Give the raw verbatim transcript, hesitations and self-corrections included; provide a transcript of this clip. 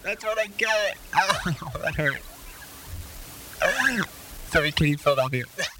That's what I get. Oh, that hurt. Sorry, Kitty Philadelphia.